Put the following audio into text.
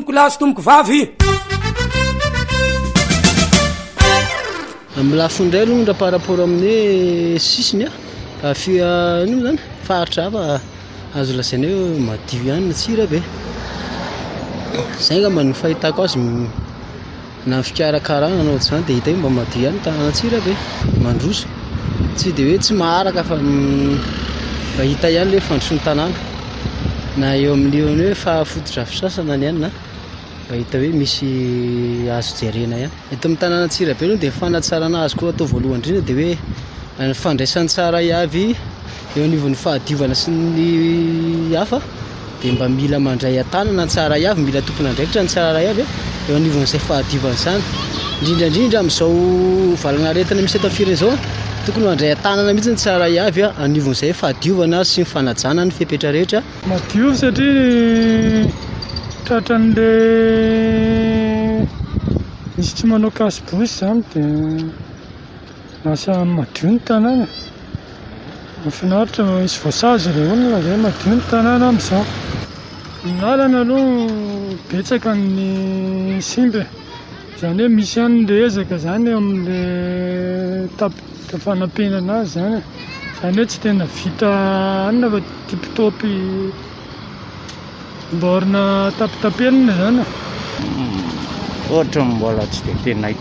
tomboko lahy sy tomboko vavy. Amin'ny lafindray aloha par rapport amin'ny sisiny ino zany faritra hafa azo lasaina hoe madio ihany tsira be. Zay ngamba ny fahitako azy na fikarakarana anao zany dia hita hoe mba madio ihany tanàna tsira be mandroso, tsy dia hoe tsy maharaka fa mba hita ihany le fandrosoan'ny tanàna na eo amin'ny hoe fahafoto-drafitrasana ihany na mba hita hoe misy azo jerena ihany. Eto amin'ny tanàna Antsirabe aloha dia fanatsarana azy koa atao voalohany indrindra dia hoe ny fandraisany tsara avy eo anivon'ny fahadiovana sy ny hafa dia mba mila mandray an-tanana ny tsara avy, mila tompona andraikitra ny tsara avy eo anivon'izay fahadiovana izany, indrindrandrindra amin'izao valana aretina misy eto amin'ny firenena izao tokony mandray an-tanana mihitsy ny tsara avy anivon'izay fahadiovana sy ny fanajana ny fepetra rehetra. Madio satria tratran'le misy tsy manao kasibosy zany dia lasa madio ny tanàna. Mahafinaritra misy voasazy ireo olona izay madio ny tanàna amin'izao. Ny lalana aloha betsaka ny simba, izany hoe misy ihany le ezaka zany eo amin'le fanampenana azy zany, izany hoe tsy tena vita anona fa tipitopy mborina tapitapenina zany. Ohatra mbola tsy dia tena